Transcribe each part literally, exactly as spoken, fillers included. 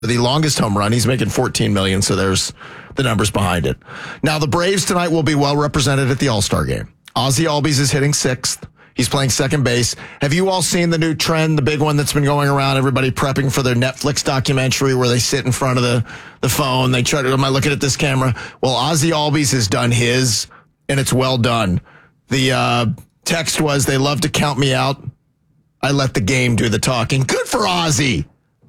the longest home run. He's making fourteen million dollars, so there's the numbers behind it. Now, the Braves tonight will be well represented at the All-Star game. Ozzie Albies is hitting sixth. He's playing second base. Have you all seen the new trend, the big one that's been going around, everybody prepping for their Netflix documentary where they sit in front of the, the phone, they try to, am I looking at this camera? Well, Ozzie Albies has done his, and it's well done. The uh, text was, they love to count me out. I let the game do the talking. Good for Ozzie.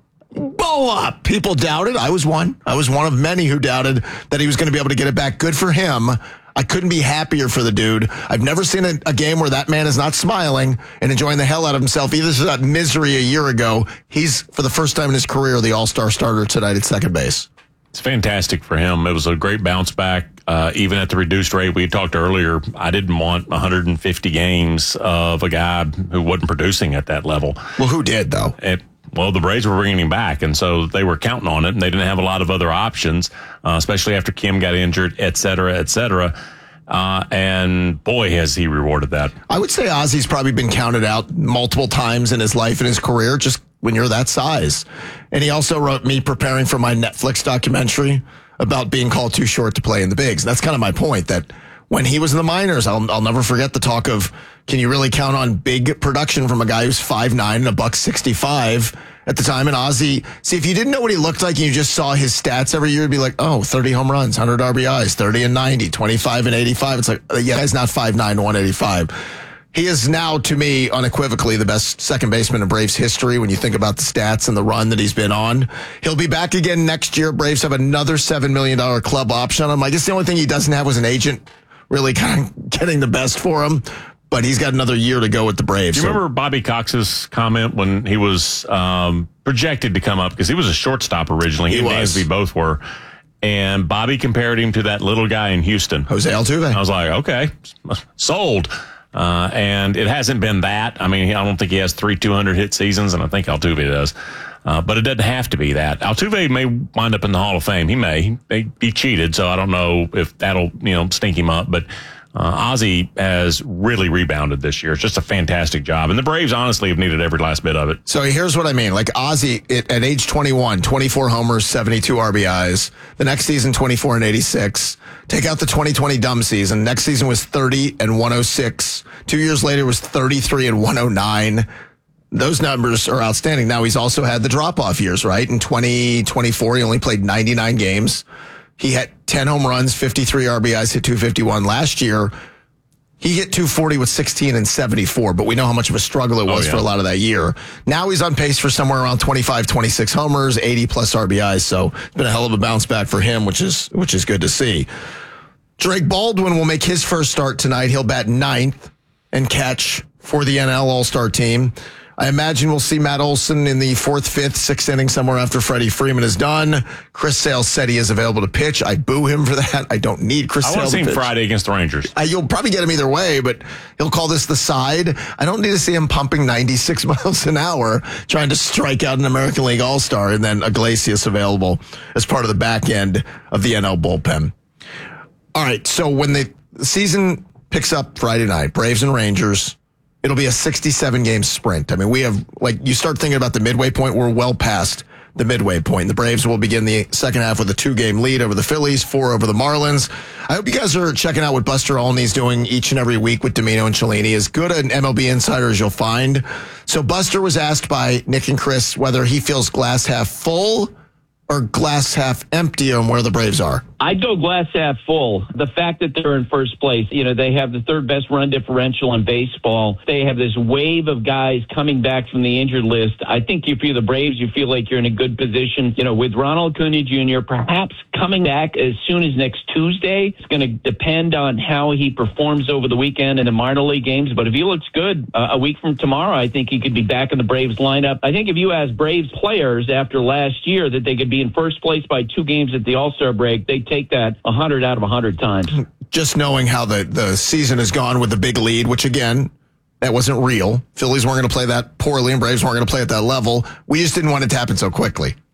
Bow up. People doubted. I was one. I was one of many who doubted that he was going to be able to get it back. Good for him. I couldn't be happier for the dude. I've never seen a, a game where that man is not smiling and enjoying the hell out of himself. Either to that misery a year ago. He's, for the first time in his career, the all-star starter tonight at second base. It's fantastic for him. It was a great bounce back, uh, even at the reduced rate. We talked earlier, I didn't want one hundred fifty games of a guy who wasn't producing at that level. Well, who did, though? It, well, the Braves were bringing him back, and so they were counting on it, and they didn't have a lot of other options, uh, especially after Kim got injured, et cetera, et cetera. Uh, and boy, has he rewarded that. I would say Ozzie's probably been counted out multiple times in his life and his career, just when you're that size. And he also wrote me preparing for my Netflix documentary about being called too short to play in the bigs. That's kind of my point, that when he was in the minors, I'll, I'll never forget the talk of, can you really count on big production from a guy who's five nine and a buck sixty-five at the time? And Ozzie, see, if you didn't know what he looked like and you just saw his stats every year, it'd be like, oh, thirty home runs, one hundred R B Is, thirty and ninety, twenty-five and eighty-five. It's like, yeah, guy's not five nine, one eighty-five. He is now, to me, unequivocally the best second baseman in Braves history when you think about the stats and the run that he's been on. He'll be back again next year. Braves have another seven million dollars club option on him. I guess the only thing he doesn't have was an agent really kind of getting the best for him. But he's got another year to go with the Braves. Do you so. remember Bobby Cox's comment when he was um, projected to come up? Because he was a shortstop originally. He, he and Dansby both were. And Bobby compared him to that little guy in Houston. Jose Altuve. I was like, okay, sold. Uh, and it hasn't been that. I mean, I don't think he has three two hundred hit seasons, and I think Altuve does. Uh, but it doesn't have to be that. Altuve may wind up in the Hall of Fame. He may. He, he cheated, so I don't know if that'll, you know, stink him up. But uh, Ozzie has really rebounded this year. It's just a fantastic job. And the Braves, honestly, have needed every last bit of it. So here's what I mean. Like Ozzie, it, at age twenty-one, twenty-four homers, seventy-two R B Is. The next season, twenty-four and eighty-six. Take out the twenty twenty dumb season. Next season was thirty and one oh six. Two years later was thirty-three and one oh nine. Those numbers are outstanding. Now, he's also had the drop-off years, right? In twenty twenty-four, he only played ninety-nine games. He had ten home runs, fifty-three R B Is, hit two fifty-one. Last year, he hit two forty with sixteen and seventy-four, but we know how much of a struggle it was oh, yeah. for a lot of that year. Now he's on pace for somewhere around twenty-five, twenty-six homers, eighty plus R B Is, so it's been a hell of a bounce back for him, which is which is good to see. Drake Baldwin will make his first start tonight. He'll bat ninth and catch for the N L All-Star team. I imagine we'll see Matt Olson in the fourth, fifth, sixth inning somewhere after Freddie Freeman is done. Chris Sale said he is available to pitch. I boo him for that. I don't need Chris Sale to pitch. I want to see him Friday against the Rangers. Uh, you'll probably get him either way, but he'll call this the side. I don't need to see him pumping ninety-six miles an hour trying to strike out an American League All-Star and then Iglesias available as part of the back end of the N L bullpen. All right, so when the season picks up Friday night, Braves and Rangers, it'll be a sixty-seven game sprint. I mean, we have, like, you start thinking about the midway point, we're well past the midway point. The Braves will begin the second half with a two-game lead over the Phillies, four over the Marlins. I hope you guys are checking out what Buster Olney's doing each and every week with Domino and Cellini. As good an M L B insider as you'll find. So Buster was asked by Nick and Chris whether he feels glass half full or glass half empty on where the Braves are. I'd go glass half full. The fact that they're in first place, you know, they have the third best run differential in baseball. They have this wave of guys coming back from the injured list. I think if you're the Braves, you feel like you're in a good position. You know, with Ronald Acuna Junior perhaps coming back as soon as next Tuesday. It's going to depend on how he performs over the weekend in the minor league games. But if he looks good uh, a week from tomorrow, I think he could be back in the Braves lineup. I think if you ask Braves players after last year that they could be in first place by two games at the All-Star break, they take that one hundred out of one hundred times. Just knowing how the, the season has gone with the big lead, which, again, that wasn't real. Phillies weren't going to play that poorly, and Braves weren't going to play at that level. We just didn't want it to happen so quickly.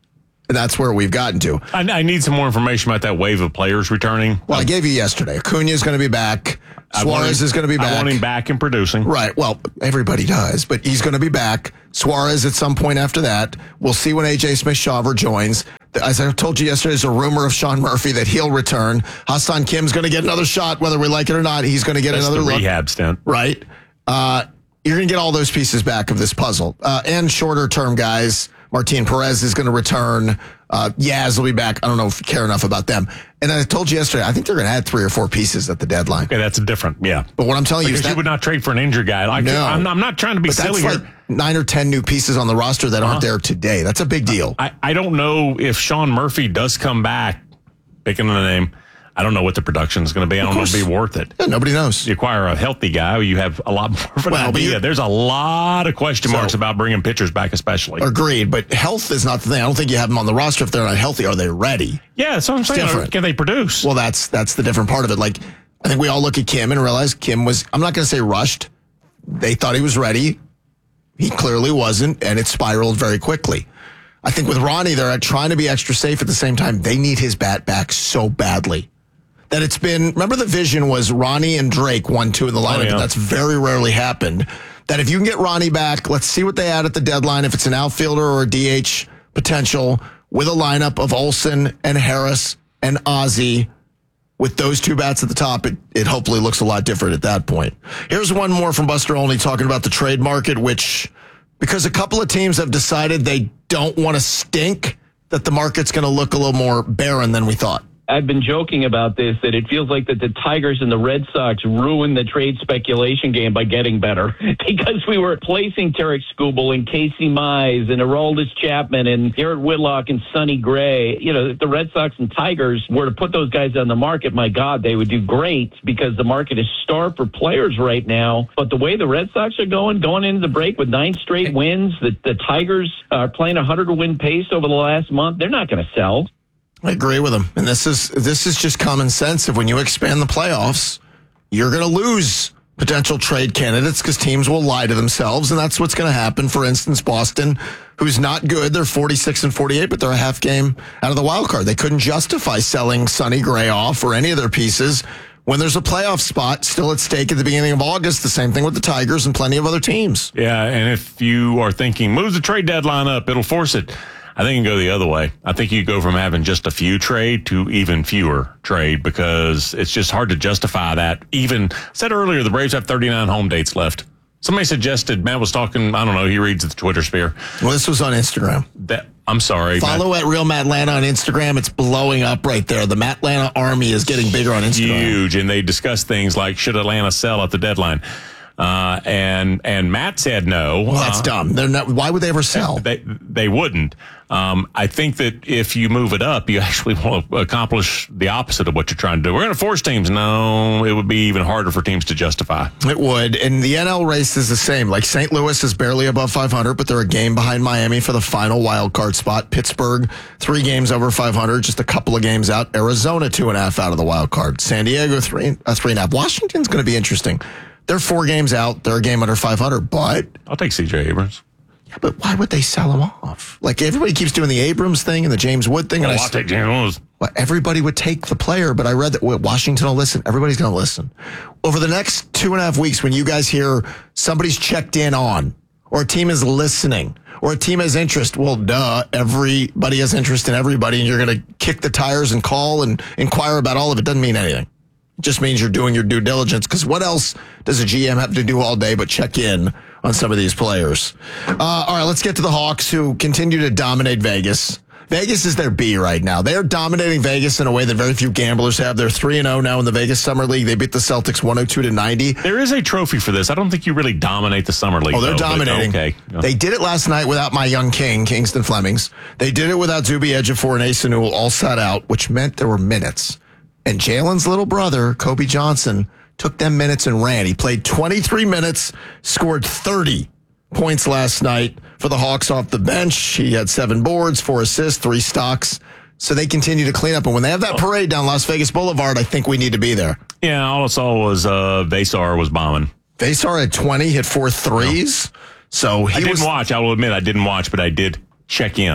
And that's where we've gotten to. I, I need some more information about that wave of players returning. Well, I gave you yesterday. Acuna is going to be back. Suarez him, is going to be back. I want him back and producing. Right. Well, everybody does, but he's going to be back. Suarez at some point after that. We'll see when A J Smith-Shawver joins. As I told you yesterday, there's a rumor of Sean Murphy that he'll return. Hassan Kim's going to get another shot, whether we like it or not. He's going to get That's another the look. rehab stint. Right. Uh, you're going to get all those pieces back of this puzzle. Uh, and shorter term guys. Martin Perez is going to return. Uh, Yaz will be back. I don't know if you care enough about them. And I told you yesterday, I think they're going to add three or four pieces at the deadline. Okay, that's different. Yeah. But what I'm telling because you is that you would not trade for an injured guy. Like, no. I'm, I'm not trying to be but silly that's here. like nine or ten new pieces on the roster that uh-huh. aren't there today. That's a big deal. I, I don't know if Sean Murphy does come back, picking the name. I don't know what the production is going to be. I don't know if it'll be worth it. Yeah, nobody knows. You acquire a healthy guy, you have a lot more of an well, idea. You, There's a lot of question marks so, about bringing pitchers back, especially. Agreed, but health is not the thing. I don't think you have them on the roster if they're not healthy. Are they ready? Yeah, that's what I'm saying. Different. Can they produce? Well, that's that's the different part of it. Like, I think we all look at Kim and realize Kim was, I'm not going to say rushed. They thought he was ready. He clearly wasn't, and it spiraled very quickly. I think with Ronnie, they're trying to be extra safe at the same time. They need his bat back so badly. That it's been, remember the vision was Ronnie and Drake one two in the lineup, oh, yeah. and that's very rarely happened. That if you can get Ronnie back, let's see what they add at the deadline, if it's an outfielder or a D H potential, with a lineup of Olsen and Harris and Ozzie. With those two bats at the top, it, it hopefully looks a lot different at that point. Here's one more from Buster Olney talking about the trade market, which, because a couple of teams have decided they don't want to stink, that the market's going to look a little more barren than we thought. I've been joking about this, that it feels like that the Tigers and the Red Sox ruined the trade speculation game by getting better because we were placing Tarek Skubal and Casey Mize and Aroldis Chapman and Garrett Whitlock and Sonny Gray. You know, if the Red Sox and Tigers were to put those guys on the market, my God, they would do great because the market is starved for players right now. But the way the Red Sox are going, going into the break with nine straight wins, the, the Tigers are playing a hundred-win pace over the last month. They're not going to sell. I agree with him. And this is this is just common sense. If when you expand the playoffs, you're going to lose potential trade candidates because teams will lie to themselves. And that's what's going to happen. For instance, Boston, who's not good. They're forty-six and forty-eight, but they're a half game out of the wild card. They couldn't justify selling Sonny Gray off or any of their pieces when there's a playoff spot still at stake at the beginning of August. The same thing with the Tigers and plenty of other teams. Yeah, and if you are thinking, move the trade deadline up, it'll force it. I think you can go the other way. I think you go from having just a few trade to even fewer trade because it's just hard to justify that. Even said earlier, the Braves have thirty-nine home dates left. Somebody suggested, Matt was talking, I don't know, he reads the Twitter sphere. Well, this was on Instagram. That I'm sorry. Follow Matt. At Real Matt Lana on Instagram. It's blowing up right there. The Matt Lana army is getting bigger on Instagram. Huge. And they discuss things like, should Atlanta sell at the deadline? Uh, and, and Matt said no. Well, that's uh, dumb. They're not, why would they ever sell? They, they wouldn't. Um, I think that if you move it up, you actually want to accomplish the opposite of what you're trying to do. We're going to force teams. No, it would be even harder for teams to justify. It would. And the N L race is the same. Like Saint Louis is barely above five hundred, but they're a game behind Miami for the final wild card spot. Pittsburgh, three games over five hundred, just a couple of games out. Arizona, two and a half out of the wild card. San Diego, three, uh, three and a half. Washington's going to be interesting. They're four games out. They're a game under five hundred, but I'll take C J Abrams. Yeah, but why would they sell him off? Like everybody keeps doing the Abrams thing and the James Wood thing. Well, and I'll I, take James Wood. Well, everybody would take the player, but I read that Washington will listen. Everybody's going to listen. Over the next two and a half weeks, when you guys hear somebody's checked in on, or a team is listening, or a team has interest, well, duh, everybody has interest in everybody, and you're going to kick the tires and call and inquire about all of it. Doesn't mean anything. It just means you're doing your due diligence, because what else does a G M have to do all day but check in on some of these players? Uh, all right, let's get to the Hawks, who continue to dominate Vegas. Vegas is their B right now. They are dominating Vegas in a way that very few gamblers have. They're three and oh now in the Vegas Summer League. They beat the Celtics one oh two to ninety. There is a trophy for this. I don't think you really dominate the Summer League. Oh, they're though, dominating. Okay. They did it last night without my young king, Kingston Flemings. They did it without Zuby Ejiofor and Ace Newell all sat out, which meant there were minutes. And Jalen's little brother, Kobe Johnson, took them minutes and ran. He played twenty-three minutes, scored thirty points last night for the Hawks off the bench. He had seven boards, four assists, three stocks. So they continue to clean up. And when they have that parade down Las Vegas Boulevard, I think we need to be there. Yeah, all I saw was uh, Vesar was bombing. Vesar had twenty, hit four threes. So he I didn't was, watch. I will admit I didn't watch, but I did check in.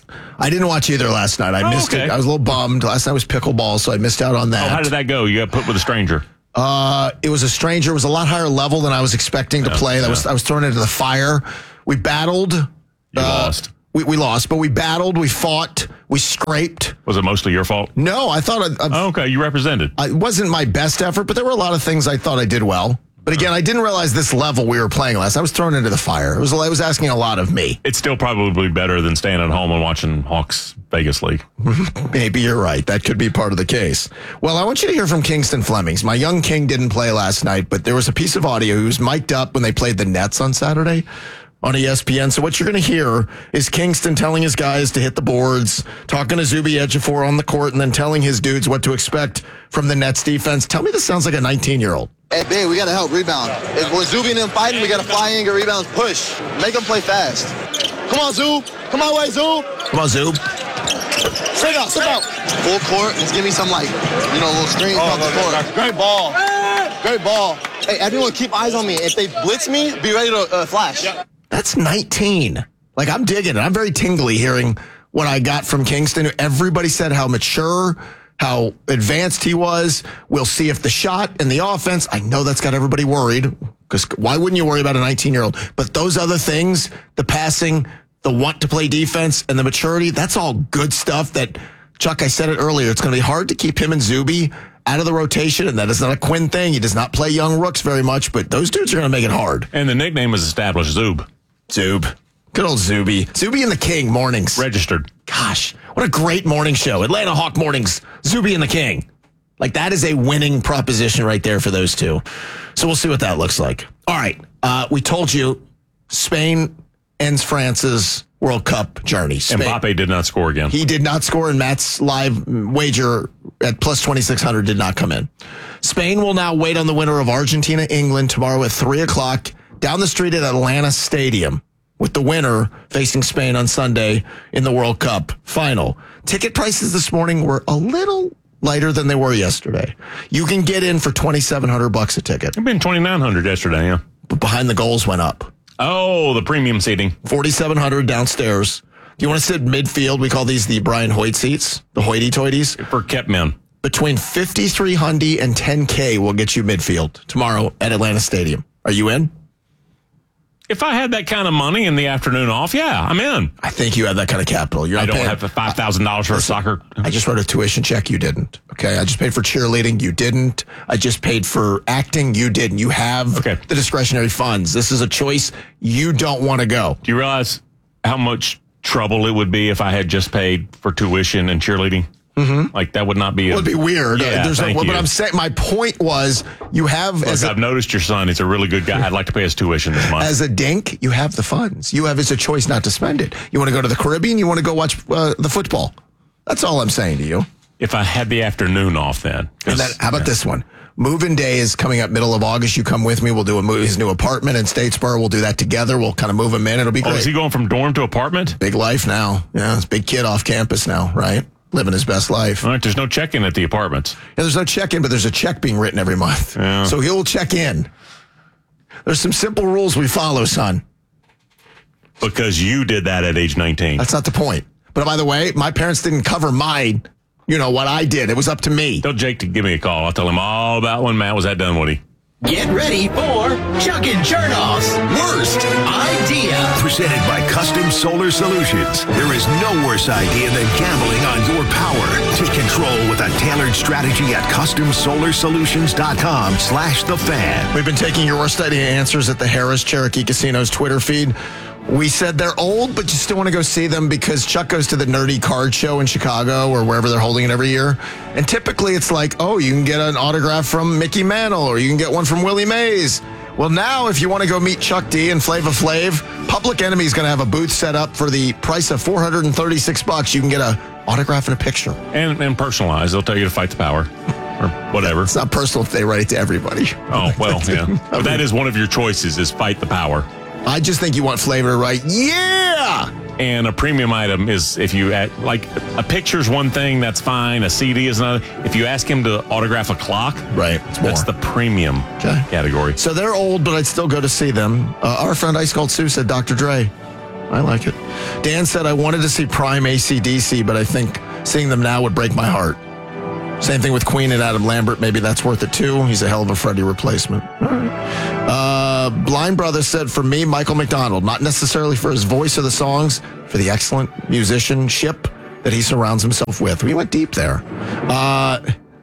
I didn't watch either last night. I Oh, missed okay. it. I was a little bummed. Last night was pickleball, so I missed out on that. Oh, how did that go? You got put with a stranger. Uh, it was a stranger. It was a lot higher level than I was expecting to Yeah, play. That yeah. was I was thrown into the fire. We battled. You Uh, lost. We, we lost, but we battled. We fought. We scraped. Was it mostly your fault? No, I thought I, I, Oh, okay, you represented. I- it wasn't my best effort, but there were a lot of things I thought I did well. But again, I didn't realize this level we were playing last. I was thrown into the fire. It was I was asking a lot of me. It's still probably better than staying at home and watching Hawks Vegas League. Maybe you're right. That could be part of the case. Well, I want you to hear from Kingston Flemings. My young king didn't play last night, but there was a piece of audio. He was mic'd up when they played the Nets on Saturday on E S P N. So what you're going to hear is Kingston telling his guys to hit the boards, talking to Zuby Ejiofor on the court, and then telling his dudes what to expect from the Nets defense. Tell me this sounds like a nineteen-year-old. Hey, babe, we got to help rebound. If we're Zuby and them fighting, we got to fly in, get rebounds, push. Make them play fast. Come on, Zoob. Come on, way, Zoob. Come on, Zoob. Sit out, sit out. Full court. Let's give me some, like, you know, little screens off the court. Great ball. Great ball. Hey, everyone keep eyes on me. If they blitz me, be ready to uh, flash. That's nineteen. Like, I'm digging it. I'm very tingly hearing what I got from Kingston. Everybody said how mature, how advanced he was. We'll see if the shot and the offense, I know that's got everybody worried, because why wouldn't you worry about a nineteen-year-old? But those other things, the passing, the want to play defense, and the maturity, that's all good stuff that, Chuck, I said it earlier, it's going to be hard to keep him and Zuby out of the rotation, and that is not a Quinn thing. He does not play young rooks very much, but those dudes are going to make it hard. And the nickname was established, Zoob. Zoob. Good old Zuby. Zuby and the King mornings. Registered. Gosh, what a great morning show. Atlanta Hawk mornings. Zuby and the King. Like, that is a winning proposition right there for those two. So we'll see what that looks like. All right. Uh, we told you Spain ends France's World Cup journey. Spain. Mbappe did not score again. He did not score, and Matt's live wager at plus twenty-six hundred did not come in. Spain will now wait on the winner of Argentina-England tomorrow at three o'clock down the street at Atlanta Stadium, with the winner facing Spain on Sunday in the World Cup final. Ticket prices this morning were a little lighter than they were yesterday. You can get in for twenty-seven hundred bucks a ticket, It's been twenty-nine hundred yesterday, yeah. but behind the goals went up. Oh, the premium seating. forty-seven hundred downstairs. Do you want to sit midfield? We call these the Brian Hoyt seats, the hoity-toities. For kept men. Between fifty-three hundred and ten K will get you midfield tomorrow at Atlanta Stadium. Are you in? If I had that kind of money in the afternoon off, yeah, I'm in. I think you have that kind of capital. You're I not don't paying- have five thousand dollars for a soccer. I just wrote a tuition check. You didn't. Okay. I just paid for cheerleading. You didn't. I just paid for acting. You didn't. You have Okay. the discretionary funds. This is a choice. You don't want to go. Do you realize how much trouble it would be if I had just paid for tuition and cheerleading? Mm-hmm. Like, that would not be a... It would be weird. Yeah, There's thank no, you. but I'm saying my point was you have Look, as a, I've noticed your son. He's a really good guy. I'd like to pay his tuition this month. as a dink, you have the funds. You have it's a choice not to spend it. You want to go to the Caribbean. You want to go watch uh, the football. That's all I'm saying to you. If I had the afternoon off then. 'Cause- And then, how about this one? Move-in day is coming up middle of August. You come with me. We'll do a move, his new apartment in Statesboro. We'll do that together. We'll kind of move him in. It'll be Oh, great. is he going from dorm to apartment? Big life now. Yeah, it's a big kid off campus now, right? Living his best life. All right, there's no check-in at the apartments. Yeah, there's no check-in, but there's a check being written every month. Yeah. So he'll check in. There's some simple rules we follow, son. Because you did that at age nineteen. That's not the point. But by the way, my parents didn't cover my, you know, what I did. It was up to me. Tell Jake to give me a call. I'll tell him all about when Matt was at Dunwoody. Get ready for Chuck and Chernoff's worst idea. Presented by Custom Solar Solutions. There is no worse idea than gambling on your power. Take control with a tailored strategy at custom solar solutions dot com slash the fan. We've been taking your worst idea answers at the Harris Cherokee Casino's Twitter feed. We said they're old, but you still want to go see them because Chuck goes to the Nerdy Card Show in Chicago or wherever they're holding it every year. And typically it's like, oh, you can get an autograph from Mickey Mantle or you can get one from Willie Mays. Well, now if you want to go meet Chuck D and Flava Flav, Public Enemy is going to have a booth set up for the price of four hundred thirty-six bucks. You can get a autograph and a picture. And, and personalized. They'll tell you to fight the power. Or whatever. It's not personal if they write it to everybody. Oh, well, yeah. But that is one of your choices, is fight the power. I just think you want Flavor to write, yeah! And a premium item is if you, add, like, a picture's one thing, that's fine. A C D is another. If you ask him to autograph a clock, Right, it's more. that's the premium Okay. category. So they're old, but I'd still go to see them. Uh, our friend Ice Cold Sue said Doctor Dre. I like it. Dan said, I wanted to see Prime A C D C, but I think seeing them now would break my heart. Same thing with Queen and Adam Lambert. Maybe that's worth it too. He's a hell of a Freddie replacement. All right. Uh, Blind Brother said, for me, Michael McDonald, not necessarily for his voice or the songs, for the excellent musicianship that he surrounds himself with. We went deep there. Uh,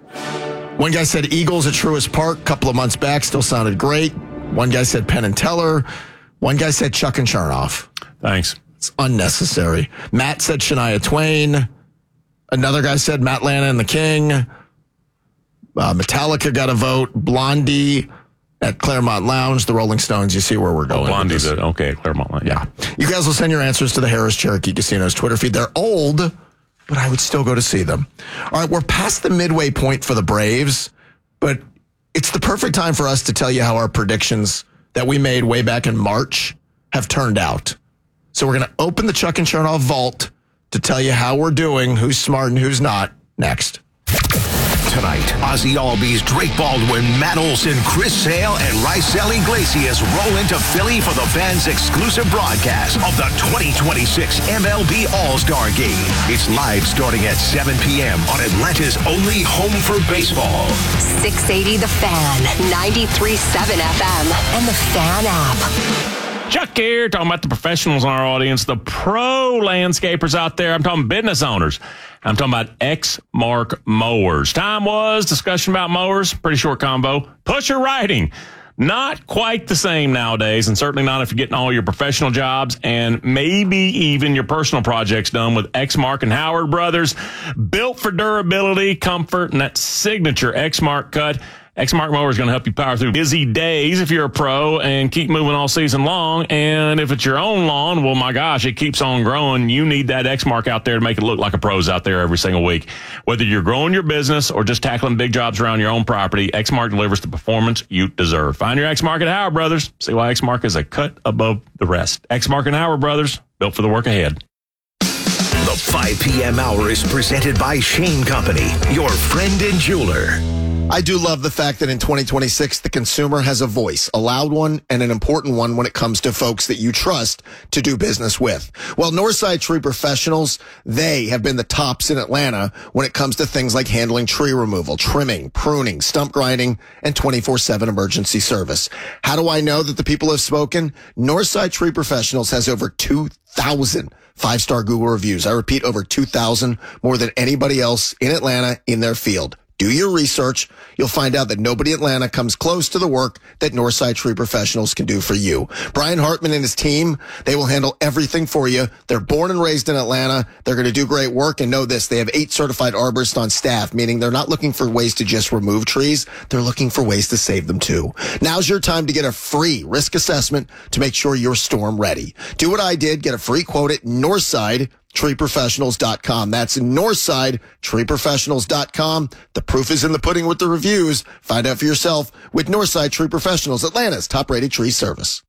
one guy said Eagles at Truist Park a couple of months back, still sounded great. One guy said Penn and Teller. One guy said Chuck and Chernoff. Thanks. It's unnecessary. Matt said Shania Twain. Another guy said Matt Lana and the King. Uh, Metallica got a vote. Blondie at Claremont Lounge. The Rolling Stones. You see where we're going. Oh, Blondie's at, okay, Claremont Lounge. Yeah. You guys will send your answers to the Harris Cherokee Casino's Twitter feed. They're old, but I would still go to see them. All right, we're past the midway point for the Braves, but it's the perfect time for us to tell you how our predictions that we made way back in March have turned out. So we're going to open the Chuck and Chernoff vault to tell you how we're doing, who's smart and who's not, next. Tonight, Ozzy Albies, Drake Baldwin, Matt Olson, Chris Sale, and Rysel Iglesias roll into Philly for the fans' exclusive broadcast of the twenty twenty-six M L B All-Star Game. It's live starting at seven p.m. on Atlanta's only home for baseball. six eighty The Fan, ninety-three point seven F M, and the Fan app. Chuck here, talking about the professionals in our audience, the pro landscapers out there. I'm talking business owners. I'm talking about Exmark Mowers. Time was discussion about mowers. Pretty short combo. Pusher riding. Not quite the same nowadays, and certainly not if you're getting all your professional jobs and maybe even your personal projects done with Exmark and Howard Brothers. Built for durability, comfort, and that signature Exmark cut. Exmark Mower is going to help you power through busy days if you're a pro and keep moving all season long. And if it's your own lawn, well, my gosh, it keeps on growing. You need that Exmark out there to make it look like a pro's out there every single week. Whether you're growing your business or just tackling big jobs around your own property, Exmark delivers the performance you deserve. Find your Exmark at Howard Brothers. See why Exmark is a cut above the rest. Exmark and Howard Brothers, built for the work ahead. The five p.m. hour is presented by Shane Company, your friend and jeweler. I do love the fact that in twenty twenty-six, the consumer has a voice, a loud one and an important one when it comes to folks that you trust to do business with. Well, Northside Tree Professionals, they have been the tops in Atlanta when it comes to things like handling tree removal, trimming, pruning, stump grinding, and twenty-four seven emergency service. How do I know that the people have spoken? Northside Tree Professionals has over two thousand five-star Google reviews. I repeat, over two thousand, more than anybody else in Atlanta in their field. Do your research. You'll find out that nobody in Atlanta comes close to the work that Northside Tree Professionals can do for you. Brian Hartman and his team, they will handle everything for you. They're born and raised in Atlanta. They're going to do great work. And know this, they have eight certified arborists on staff, meaning they're not looking for ways to just remove trees. They're looking for ways to save them too. Now's your time to get a free risk assessment to make sure you're storm ready. Do what I did. Get a free quote at Northside Tree Professionals dot com. That's Northside Tree Professionals dot com. The proof is in the pudding with the reviews. Find out for yourself with Northside Tree Professionals, Atlanta's top-rated tree service.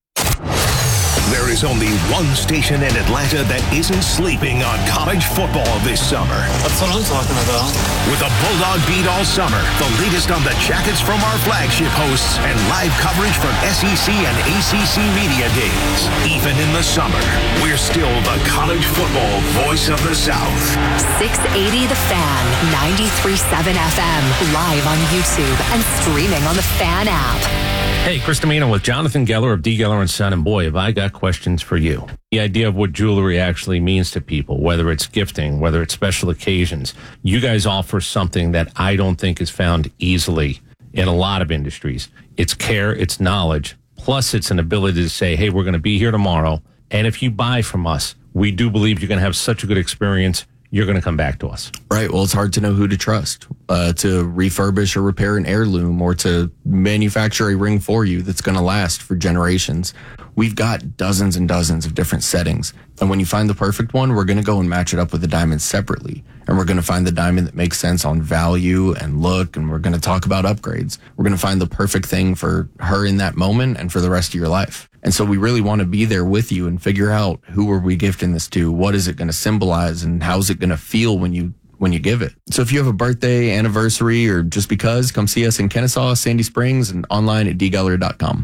There is only one station in Atlanta that isn't sleeping on college football this summer. That's what I'm talking about. With a Bulldog beat all summer, the latest on the Jackets from our flagship hosts, and live coverage from S E C and A C C media days. Even in the summer, we're still the college football voice of the South. six eighty The Fan, ninety-three point seven F M, live on YouTube and streaming on the Fan app. Hey, Chris Domino with Jonathan Geller of D. Geller and Son, and boy, have I got questions for you. The idea of what jewelry actually means to people, whether it's gifting, whether it's special occasions. You guys offer something that I don't think is found easily in a lot of industries. It's care, it's knowledge, plus it's an ability to say, hey, we're going to be here tomorrow, and if you buy from us, we do believe you're going to have such a good experience, you're going to come back to us. Right. Well, it's hard to know who to trust uh, to refurbish or repair an heirloom or to manufacture a ring for you that's going to last for generations. We've got dozens and dozens of different settings. And when you find the perfect one, we're going to go and match it up with the diamond separately. And we're going to find the diamond that makes sense on value and look. And we're going to talk about upgrades. We're going to find the perfect thing for her in that moment and for the rest of your life. And so we really want to be there with you and figure out who are we gifting this to? What is it going to symbolize? And how's it going to feel when you when you give it? So if you have a birthday, anniversary, or just because, come see us in Kennesaw, Sandy Springs, and online at d geller dot com.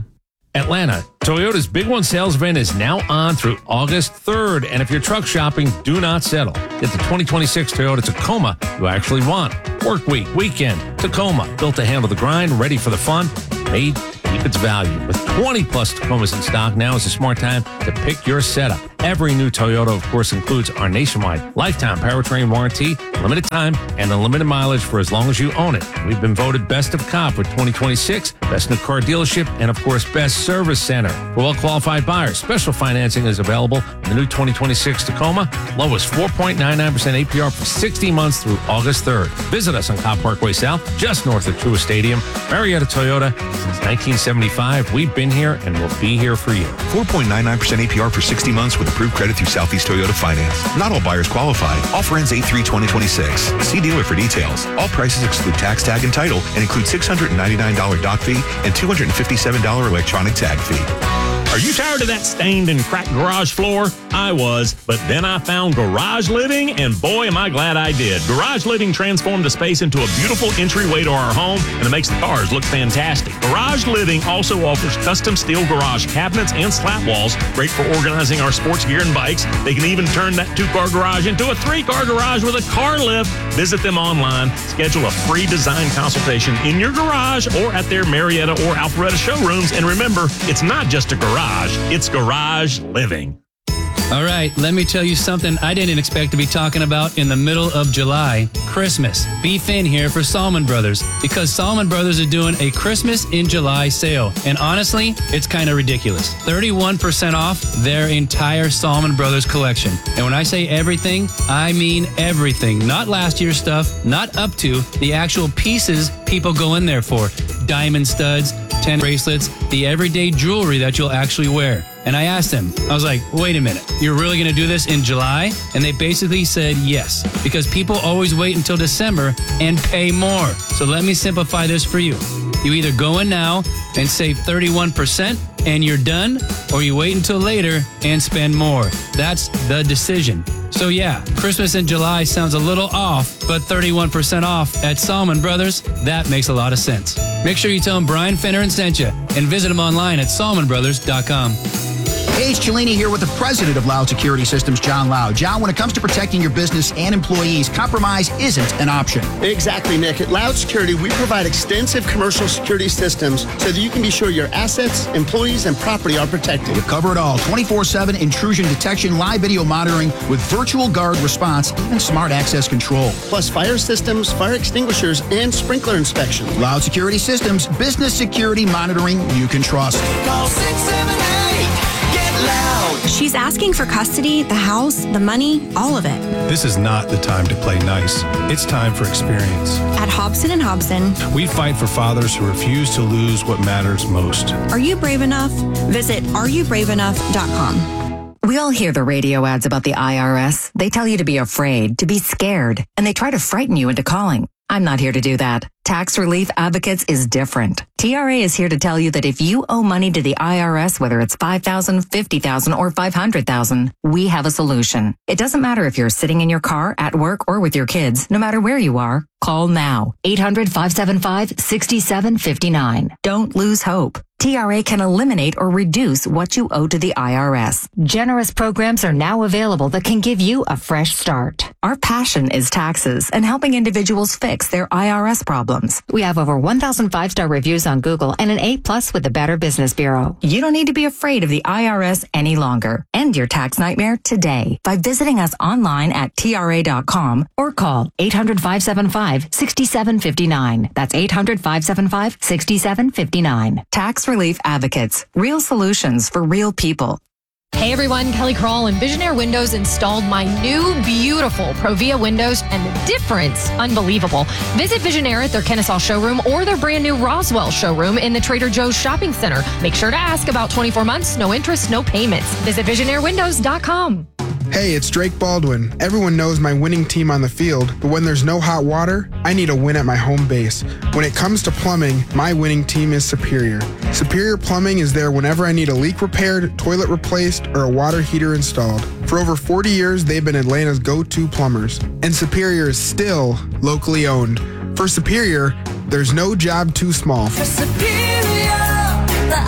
Atlanta, Toyota's Big One sales event is now on through August third. And if you're truck shopping, do not settle. Get the twenty twenty-six Toyota Tacoma you actually want. Work week, weekend, Tacoma, built to handle the grind, ready for the fun, made to keep its value. With twenty plus Tacomas in stock, now is a smart time to pick your setup. Every new Toyota, of course, includes our nationwide lifetime powertrain warranty, limited time, and unlimited mileage for as long as you own it. We've been voted Best of Cop for twenty twenty-six, Best New Car Dealership, and of course, Best Service Center. For well-qualified buyers, special financing is available in the new twenty twenty-six Tacoma. Lowest four point nine nine percent A P R for sixty months through August third. Visit us on Cobb Parkway South, just north of Truist Stadium. Marietta Toyota, since nineteen seventy-five, we've been here and will be here for you. four point nine nine percent A P R for sixty months with approved credit through Southeast Toyota Finance. Not all buyers qualify. Offer ends eight three twenty twenty-six. See dealer for details. All prices exclude tax, tag, and title and include six hundred ninety-nine dollars dock fee and two hundred fifty-seven dollars electronic tag fee. Are you tired of that stained and cracked garage floor? I was, but then I found Garage Living, and boy, am I glad I did. Garage Living transformed the space into a beautiful entryway to our home, and it makes the cars look fantastic. Garage Living also offers custom steel garage cabinets and slat walls, great for organizing our sports gear and bikes. They can even turn that two-car garage into a three-car garage with a car lift. Visit them online. Schedule a free design consultation in your garage or at their Marietta or Alpharetta showrooms. And remember, it's not just a garage. It's Garage Living. All right, let me tell you something I didn't expect to be talking about in the middle of July. Christmas. Beef in here for Salmon Brothers, because Salmon Brothers are doing a Christmas in July sale. And honestly, it's kind of ridiculous. thirty-one percent off their entire Salmon Brothers collection. And when I say everything, I mean everything. Not last year's stuff, not up to the actual pieces people go in there for. Diamond studs, ten bracelets, the everyday jewelry that you'll actually wear. And I asked them, I was like, wait a minute, you're really going to do this in July? And they basically said yes, because people always wait until December and pay more. So let me simplify this for you. You either go in now and save thirty-one percent and you're done, or you wait until later and spend more. That's the decision. So yeah, Christmas in July sounds a little off, but thirty-one percent off at Salmon Brothers, that makes a lot of sense. Make sure you tell them Brian Finneran sent you and visit them online at salmon brothers dot com. Hey, it's Cellini here with the president of Loud Security Systems, John Loud. John, when it comes to protecting your business and employees, compromise isn't an option. Exactly, Nick. At Loud Security, we provide extensive commercial security systems so that you can be sure your assets, employees, and property are protected. We cover it all. twenty-four seven intrusion detection, live video monitoring with virtual guard response, even smart access control. Plus fire systems, fire extinguishers, and sprinkler inspection. Loud Security Systems, business security monitoring you can trust. Call six seven eight. Loud. She's asking for custody, the house, the money, all of it. This is not the time to play nice. It's time for experience. At Hobson and Hobson, we fight for fathers who refuse to lose what matters most. Are you brave enough? Visit are you brave enough dot com. We all hear the radio ads about the I R S. They tell you to be afraid, to be scared, and they try to frighten you into calling. I'm not here to do that. Tax Relief Advocates is different. T R A is here to tell you that if you owe money to the I R S, whether it's five thousand dollars, fifty thousand dollars, or five hundred thousand dollars, we have a solution. It doesn't matter if you're sitting in your car, at work, or with your kids. No matter where you are, call now. eight hundred, five seven five, six seven five nine. Don't lose hope. T R A can eliminate or reduce what you owe to the I R S. Generous programs are now available that can give you a fresh start. Our passion is taxes and helping individuals fix their I R S problems. We have over one thousand five-star reviews on Google and an A plus with the Better Business Bureau. You don't need to be afraid of the I R S any longer. End your tax nightmare today by visiting us online at T R A dot com or call eight hundred, five seven five, six seven five nine. That's eight hundred, five seven five, six seven five nine. Tax Relief Advocates. Real solutions for real people. Hey everyone, Kelly Kroll and Visionaire Windows installed my new beautiful Provia windows, and the difference, unbelievable. Visit Visionaire at their Kennesaw showroom or their brand new Roswell showroom in the Trader Joe's shopping center. Make sure to ask about twenty-four months, no interest, no payments. Visit visionaire windows dot com. Hey, it's Drake Baldwin. Everyone knows my winning team on the field, but when there's no hot water, I need a win at my home base. When it comes to plumbing, my winning team is Superior. Superior Plumbing is there whenever I need a leak repaired, toilet replaced, or a water heater installed. For over forty years, they've been Atlanta's go-to plumbers. And Superior is still locally owned. For Superior, there's no job too small. For Superior, the honest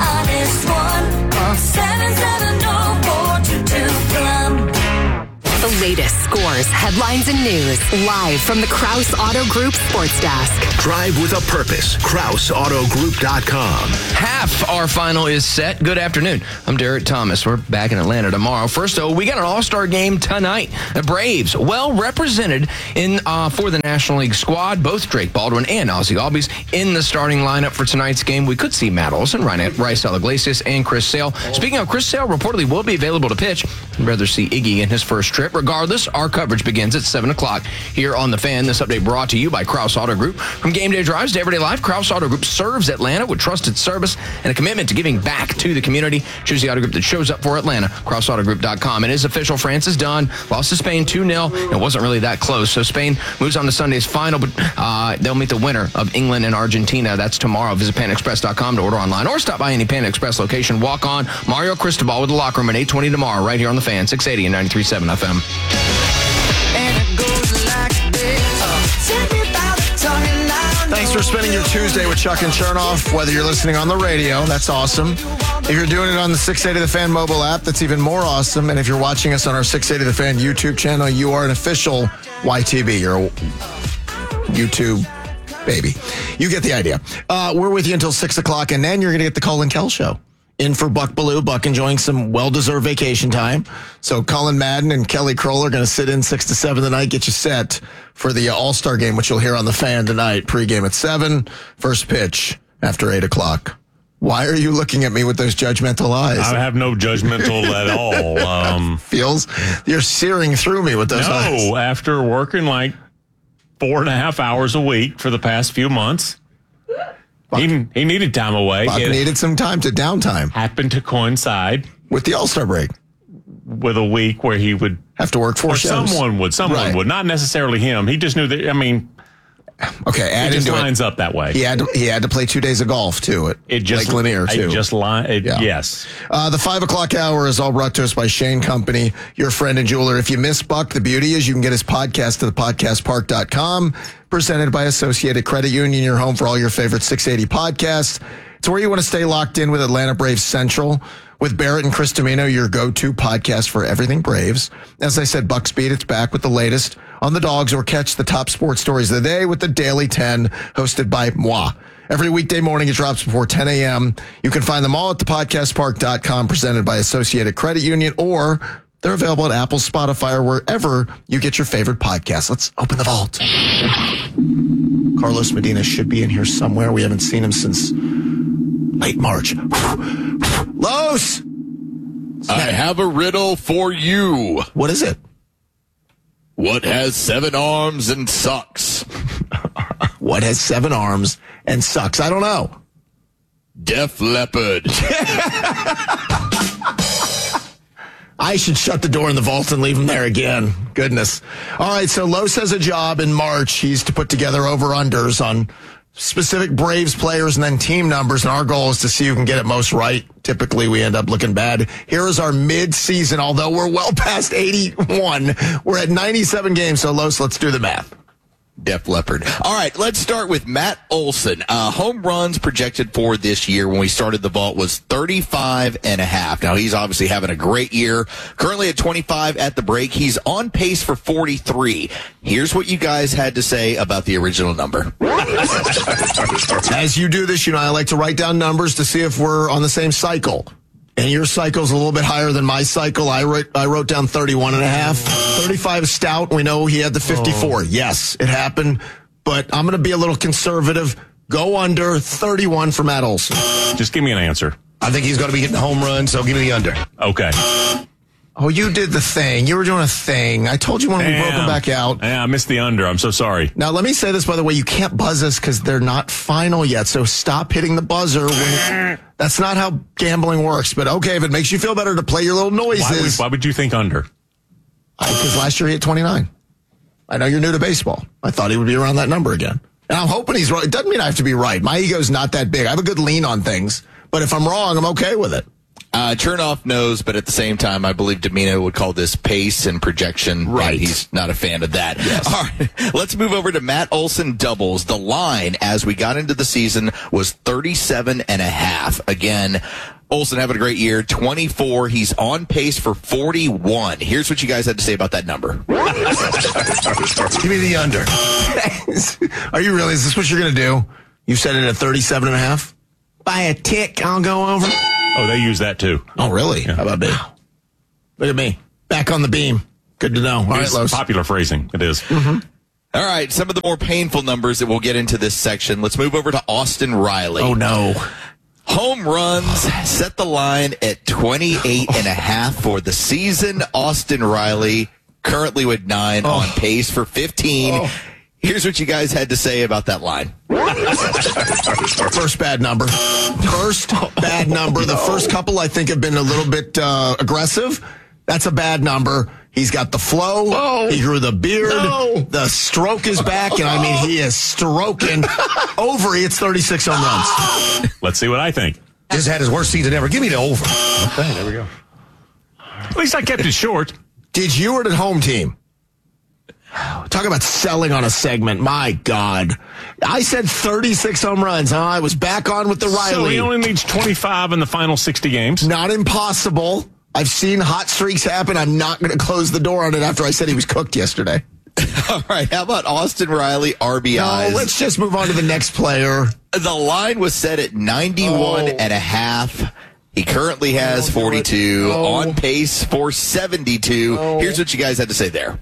six one seven seven zero four two two. Plum. The latest scores, headlines, and news live from the Krause Auto Group Sports Desk. Drive with a purpose. Krause Auto Group dot com. Half our final is set. Good afternoon. I'm Derek Thomas. We're back in Atlanta tomorrow. First, though, we got an all-star game tonight. The Braves, well represented in uh, for the National League squad. Both Drake Baldwin and Ozzie Albies in the starting lineup for tonight's game. We could see Matt Olson, Ryan Rice Iglesias, and Chris Sale. Speaking of Chris Sale, reportedly will be available to pitch. I'd rather see Iggy in his first trip. Regardless, our coverage begins at seven o'clock here on The Fan. This update brought to you by Krause Auto Group. From game day drives to everyday life, Krause Auto Group serves Atlanta with trusted service and a commitment to giving back to the community. Choose the auto group that shows up for Atlanta, Krause Auto Group dot com. It is official. France is done. Lost to Spain two nil. It wasn't really that close. So Spain moves on to Sunday's final, but uh, they'll meet the winner of England and Argentina. That's tomorrow. Visit Panda Express dot com to order online or stop by any Panda Express location. Walk on Mario Cristobal with the locker room at eight twenty tomorrow right here on The Fan, six eighty and ninety-three point seven F M. Thanks for spending your Tuesday with Chuck and Chernoff, whether you're listening on the radio, that's awesome. If you're doing it on the six eighty The Fan mobile app, that's even more awesome. And if you're watching us on our six eighty The Fan YouTube channel, you are an official Y T B. You're a YouTube baby. You get the idea. Uh, we're with you until six o'clock, and then you're going to get the Colin Kell Show. In for Buck Bellew. Buck enjoying some well-deserved vacation time. So Colin Madden and Kelly Kroll are going to sit in six to seven tonight, get you set for the uh, All-Star game, which you'll hear on The Fan tonight. Pre-game at seven, first pitch after eight o'clock. Why are you looking at me with those judgmental eyes? I have no judgmental at all. Um, Feels you're searing through me with those no, eyes. No, after working like four and a half hours a week for the past few months, He, he needed time away. Buck it needed some time to downtime. Happened to coincide with the All-Star break. With a week where he would have to work four or shows. Someone would. Someone right. would. Not necessarily him. He just knew that. I mean, okay, add it just into lines it. up that way. He had to, he had to play two days of golf too at it just, Lake Lanier too. It just line. It, yeah. Yes. Uh, the five o'clock hour is all brought to us by Shane Company, your friend and jeweler. If you miss Buck, the beauty is you can get his podcast to the podcast park dot com. Presented by Associated Credit Union, your home for all your favorite six eighty podcasts. It's where you want to stay locked in with Atlanta Braves Central. With Barrett and Chris Domino, your go-to podcast for everything Braves. As I said, Buck Speed, it's back with the latest on the Dogs, or catch the top sports stories of the day with the Daily ten, hosted by moi. Every weekday morning, it drops before ten a.m. You can find them all at the podcast park dot com, presented by Associated Credit Union, or they're available at Apple, Spotify, or wherever you get your favorite podcasts. Let's open the vault. Carlos Medina should be in here somewhere. We haven't seen him since late March. Los! I have a riddle for you. What is it? What has seven arms and sucks? What has seven arms and sucks? I don't know. Def Leppard. I should shut the door in the vault and leave him there again. Goodness. All right, so Los has a job in March. He's to put together over-unders on specific Braves players and then team numbers, and our goal is to see who can get it most right. Typically, we end up looking bad. Here is our mid-season, although we're well past eighty-one. We're at ninety-seven games, so Los, let's do the math. Def Leppard. All right, let's start with Matt Olson. Uh, home runs projected for this year when we started the vault was thirty-five and a half. Now, he's obviously having a great year. Currently at twenty-five at the break. He's on pace for forty-three. Here's what you guys had to say about the original number. As you do this, you know, I like to write down numbers to see if we're on the same cycle. And your cycle's a little bit higher than my cycle. I wrote, I wrote down thirty-one and a half. thirty-five stout. We know he had the fifty-four. Oh. Yes, it happened. But I'm going to be a little conservative. Go under thirty-one for Matt Olson. Just give me an answer. I think he's going to be hitting home runs, so give me the under. Okay. Oh, you did the thing. You were doing a thing. I told you when Damn. we broke them back out. Yeah, I missed the under. I'm so sorry. Now, let me say this, by the way. You can't buzz us because they're not final yet. So stop hitting the buzzer. When that's not how gambling works. But okay, if it makes you feel better to play your little noises. Why would, why would you think under? Because last year he hit twenty-nine. I know you're new to baseball. I thought he would be around that number again. And I'm hoping he's right. It doesn't mean I have to be right. My ego's not that big. I have a good lean on things. But if I'm wrong, I'm okay with it. Uh, Chernoff knows, but at the same time, I believe Domino would call this pace and projection. Right. He's not a fan of that. Yes. All right. Let's move over to Matt Olson doubles. The line as we got into the season was thirty-seven and a half. Again, Olsen having a great year, twenty-four. He's on pace for forty-one. Here's what you guys had to say about that number. Give me the under. Are you really? Is this what you're going to do? You set it at thirty-seven and a half? By a tick, I'll go over. Oh, they use that too. Oh, really? Yeah. How about me? Look at me. Back on the beam. Good to know. All right, It's Los. popular phrasing. It is. Mm-hmm. All right, some of the more painful numbers that we'll get into this section. Let's move over to Austin Riley. Oh, no. Home runs set the line at twenty-eight and a half for the season. Austin Riley currently with nine, oh. on pace for fifteen. Oh. Here's what you guys had to say about that line. First bad number. First bad number. The first couple, I think, have been a little bit uh, aggressive. That's a bad number. He's got the flow. Oh. He grew the beard. No. The stroke is back, and I mean, he is stroking over. He hits thirty-six home runs. Let's see what I think. Just had his worst season ever. Give me the over. Okay, there we go. At least I kept it short. Did you or did home team? Talk about selling on a segment. My God. I said thirty-six home runs. Huh? I was back on with the Riley. So he only needs twenty-five in the final sixty games. Not impossible. I've seen hot streaks happen. I'm not going to close the door on it after I said he was cooked yesterday. All right. How about Austin Riley R B Is? No, let's just move on to the next player. The line was set at ninety-one oh. and a half. He currently has forty-two, oh. on pace for seventy-two. Oh. Here's what you guys had to say there.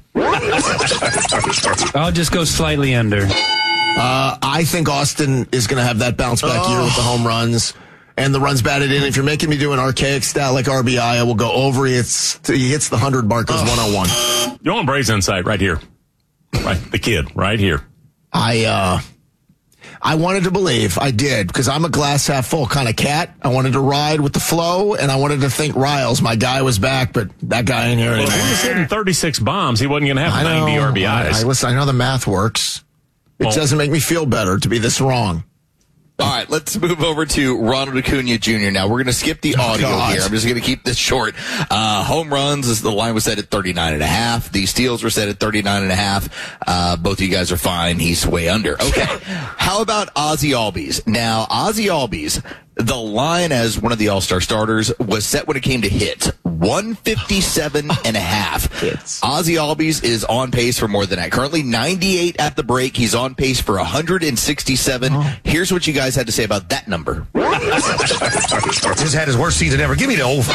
I'll just go slightly under. Uh, I think Austin is going to have that bounce back oh. year with the home runs and the runs batted in. If you're making me do an archaic stat like R B I, I will go over. He hits, he hits the one hundred mark as oh. one oh one. You're on Braves Insight right here. Right, the kid right here. I, uh... I wanted to believe, I did, because I'm a glass half full kind of cat. I wanted to ride with the flow, and I wanted to think Riles, my guy, was back, but that guy ain't here anymore. Well, he was hitting thirty-six bombs. He wasn't going to have ninety R B Is. I, I, listen, I know the math works. It well, doesn't make me feel better to be this wrong. All right, let's move over to Ronald Acuna Junior now. We're going to skip the audio oh, here. I'm just going to keep this short. Uh, home runs, as the line was set at thirty-nine and a half. The steals were set at thirty-nine and a half. Uh, both of you guys are fine. He's way under. Okay. How about Ozzie Albies? Now, Ozzie Albies, the line as one of the All-Star starters was set when it came to hits. one fifty-seven and a half. Hits. Ozzie Albies is on pace for more than that. Currently ninety-eight at the break. He's on pace for one hundred sixty-seven. Oh. Here's what you guys had to say about that number. Just had his worst season ever. Give me the over.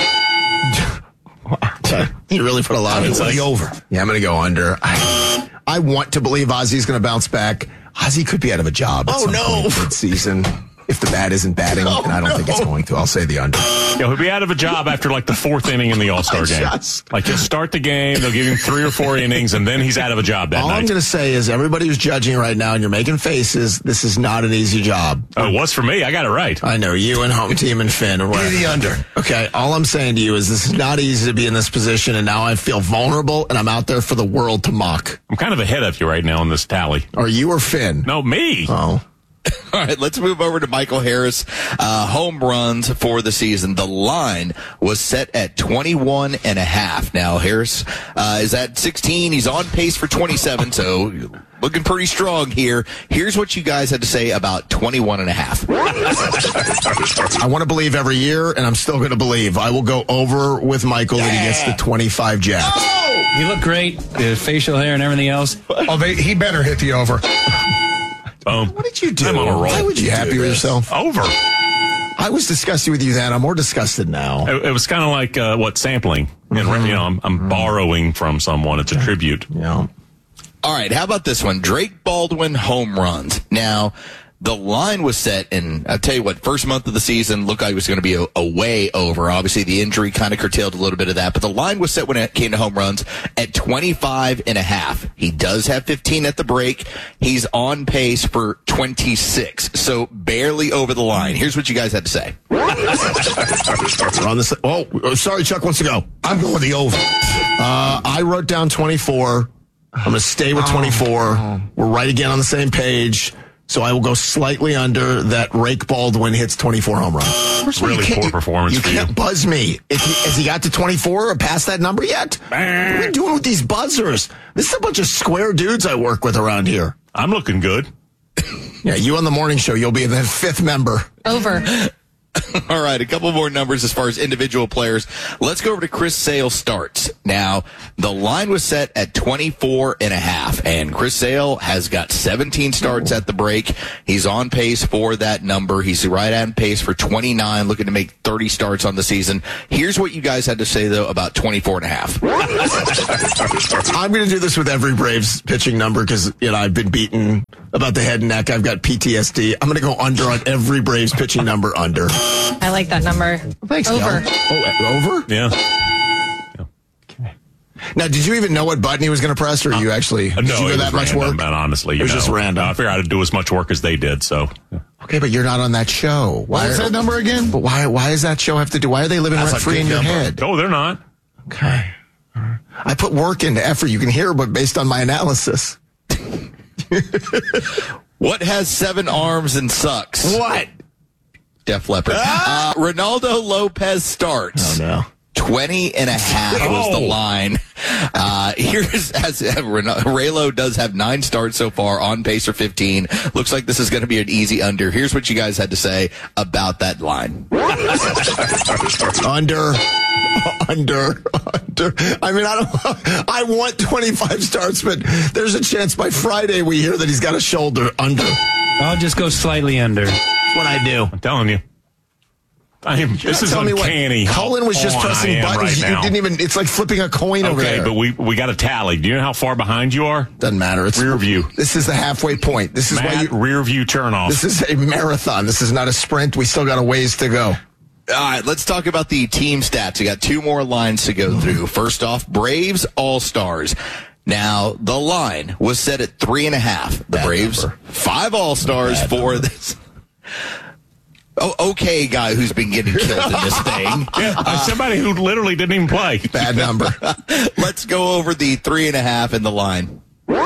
You really put a lot of the over. Yeah, I'm going to go under. I, I want to believe Ozzie's going to bounce back. Ozzie could be out of a job at oh, some no. point mid-season. If the bat isn't batting, oh, and I don't no. think it's going to, I'll say the under. Yeah, he'll be out of a job after like the fourth inning in the All-Star game. Just, like he'll start the game, they'll give him three or four innings, and then he's out of a job that all night. All I'm going to say is everybody who's judging right now and you're making faces, this is not an easy job. Oh, it was for me. I got it right. I know, you and home team and Finn. Or Give me the under. Okay, all I'm saying to you is this is not easy to be in this position, and now I feel vulnerable, and I'm out there for the world to mock. I'm kind of ahead of you right now in this tally. Are you or Finn? No, me. Oh. All right, let's move over to Michael Harris. Uh, home runs for the season. The line was set at twenty-one and a half. Now, Harris uh, is at sixteen. He's on pace for twenty-seven, so looking pretty strong here. Here's what you guys had to say about twenty-one and a half. I want to believe every year, and I'm still going to believe. I will go over with Michael yeah. that he gets the twenty-five jacks. Oh! You look great. The facial hair and everything else. Oh, they, he better hit the over. Um, what did you do? I'm on a roll. Why would you be happy with yourself? Over. I was disgusted with you then. I'm more disgusted now. It, it was kind of like uh, what sampling. Mm-hmm. And, you know, I'm, I'm mm-hmm. borrowing from someone. It's a tribute. Yeah. All right. How about this one? Drake Baldwin home runs. Now, the line was set, and I'll tell you what, first month of the season looked like it was going to be a, a way over. Obviously, the injury kind of curtailed a little bit of that, but the line was set when it came to home runs at twenty-five and a half. He does have fifteen at the break. He's on pace for twenty-six, so barely over the line. Here's what you guys had to say. We're on this. Oh, sorry, Chuck wants to go. I'm going the over. Uh, I wrote down twenty-four. I'm going to stay with twenty-four. Oh. We're right again on the same page. So I will go slightly under that. Rake Baldwin hits twenty-four home runs. Really poor performance You for can't you. buzz me. If he, has he got to twenty-four or past that number yet? What are we doing with these buzzers? This is a bunch of square dudes I work with around here. I'm looking good. Yeah, you on the morning show, you'll be the fifth member. Over. All right, a couple more numbers as far as individual players. Let's go over to Chris Sale starts. Now, the line was set at twenty-four and a half, and Chris Sale has got seventeen starts at the break. He's on pace for that number. He's right on pace for twenty-nine, looking to make thirty starts on the season. Here's what you guys had to say, though, about twenty-four and a half. I'm going to do this with every Braves pitching number because, you know, I've been beaten about the head and neck. I've got P T S D. I'm going to go under on every Braves pitching number under. I like that number. Thanks, Over. Cal. Oh, over? Yeah. Now, did you even know what button he was going to press, or you actually Uh, did no, you it do was that much random, work? man, honestly, you It was know. just random. Uh, I figured I'd do as much work as they did, so. Okay, but you're not on that show. What was that number again? But why? Why does that show have to do? Why are they living That's rent a free good in your number. head? Oh, they're not. Okay. I put work into effort. You can hear, but based on my analysis. What has seven arms and sucks? What? Def Leppard. Uh, Ronaldo Lopez starts. Oh, no. twenty and a half was the Oh. line. Uh, here's as uh, Raylo does have nine starts so far, on pace for fifteen. Looks like this is going to be an easy under. Here's what you guys had to say about that line. Under, under, under. I mean, I don't. I want twenty-five starts, but there's a chance by Friday we hear that he's got a shoulder under. I'll just go slightly under. That's what I do. I'm telling you. I am, this is Tell me what. uncanny. how Cullen was just on pressing I am buttons. Right you now. didn't even. It's like flipping a coin over Okay, there. but we we got a tally. Do you know how far behind you are? Doesn't matter. It's rear view. This is the halfway point. This is why Matt, you. rear view turn off. This is a marathon. This is not a sprint. We still got a ways to go. All right, let's talk about the team stats. We got two more lines to go through. First off, Braves All-Stars. Now, the line was set at three and a half. The Bad Braves, number. five All-Stars Bad for number. this. Oh, okay, guy who's been getting killed in this thing. Yeah, uh, somebody who literally didn't even play. Bad number. Let's go over the three and a half in the line.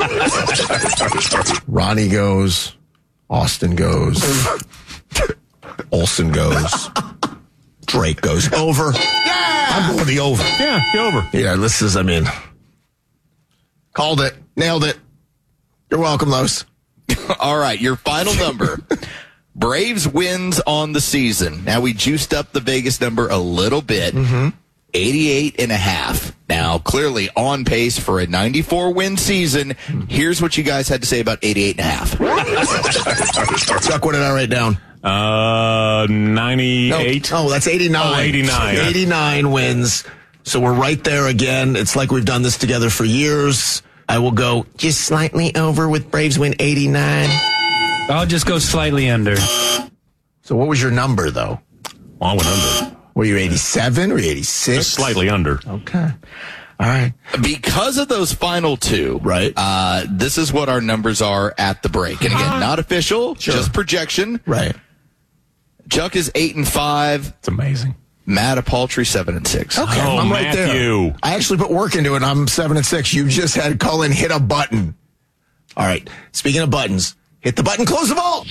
Ronnie goes. Austin goes. Olsen goes. Drake goes. Over. I'm going the over. Yeah, go over. Yeah, this is, I mean, called it. Nailed it. You're welcome, Los. All right, your final number. Braves wins on the season. Now, we juiced up the Vegas number a little bit. Mm-hmm. eighty-eight and a half. Now, clearly on pace for a ninety-four win season. Here's what you guys had to say about eighty-eight and a half. Chuck, what did I write down? Uh, ninety-eight. No, oh, that's eighty-nine. Oh, eighty-nine. eighty-nine wins. So we're right there again. It's like we've done this together for years. I will go just slightly over with Braves win eighty-nine. I'll just go slightly under. So what was your number, though? Well, I went under. Were you eighty-seven or eighty-six? Just slightly under. Okay. All right. Because of those final two, right? Uh, this is what our numbers are at the break. And again, not official, Sure. just projection. Right. Chuck is eight and five. It's amazing. Matt a paltry seven and six. Okay, Oh, I'm right Matthew. there. I actually put work into it. I'm seven and six. You just had Cullen hit a button. All right. Speaking of buttons, hit the button. Close the vault.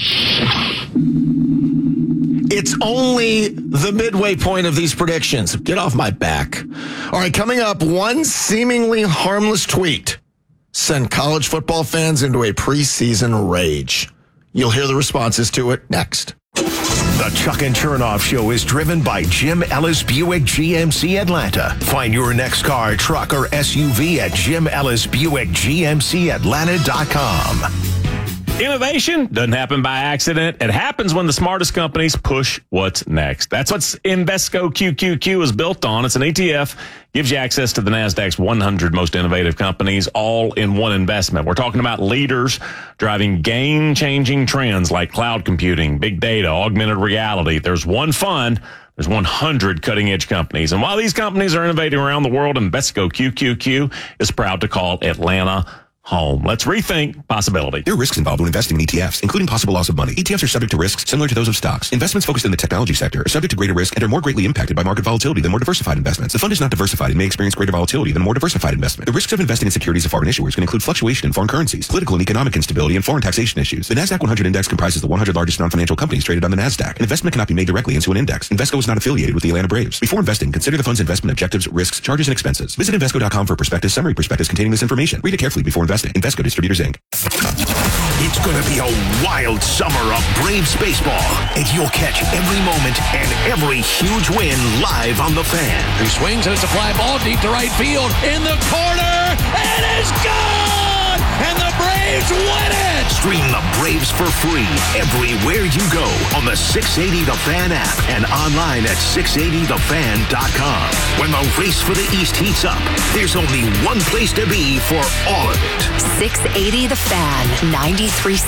It's only the midway point of these predictions. Get off my back. All right, coming up, one seemingly harmless tweet sent college football fans into a preseason rage. You'll hear the responses to it next. The Chuck and Chernoff Show is driven by Jim Ellis Buick G M C Atlanta. Find your next car, truck, or S U V at Jim Ellis Buick G M C Atlanta dot com. Innovation doesn't happen by accident. It happens when the smartest companies push what's next. That's what Invesco Q Q Q is built on. It's an E T F, gives you access to the NASDAQ's one hundred most innovative companies, all in one investment. We're talking about leaders driving game-changing trends like cloud computing, big data, augmented reality. There's one fund. There's one hundred cutting-edge companies. And while these companies are innovating around the world, Invesco Q Q Q is proud to call Atlanta home. Let's rethink possibility. There are risks involved when investing in E T Fs, including possible loss of money. E T Fs are subject to risks similar to those of stocks. Investments focused in the technology sector are subject to greater risk and are more greatly impacted by market volatility than more diversified investments. The fund is not diversified and may experience greater volatility than more diversified investment. The risks of investing in securities of foreign issuers can include fluctuation in foreign currencies, political and economic instability, and foreign taxation issues. The NASDAQ one hundred index comprises the one hundred largest non-financial companies traded on the NASDAQ. An investment cannot be made directly into an index. Invesco is not affiliated with the Atlanta Braves. Before investing, consider the fund's investment objectives, risks, charges, and expenses. Visit Invesco dot com for a prospectus, summary prospectus containing this information. Read it carefully before investing. Invesco Distributors, Incorporated. It's going to be a wild summer of Braves baseball, and you'll catch every moment and every huge win live on The Fan. He swings, and it's a fly ball deep to right field. In the corner, and it's gone! And the Braves win it! Stream the Braves for free everywhere you go on the six eighty The Fan app and online at six eighty the fan dot com. When the race for the East heats up, there's only one place to be for all of it. six eighty The Fan, ninety-three